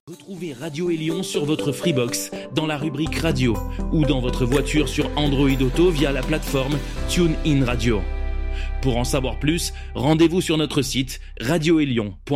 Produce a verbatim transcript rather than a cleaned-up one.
Retrouvez Radio Élion sur votre Freebox, dans la rubrique Radio, ou dans votre voiture sur Android Auto via la plateforme TuneIn Radio. Pour en savoir plus, rendez-vous sur notre site radio élion point com.